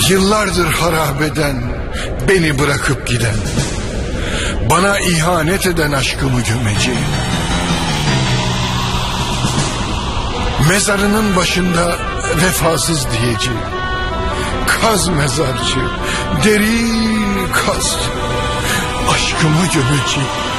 Yıllardır harap eden, beni bırakıp giden, bana ihanet eden aşkımı gömeceğim. Mezarının başında vefasız diyeceğim. Kaz mezarcı, derin kaz, aşkımı gömeceğim.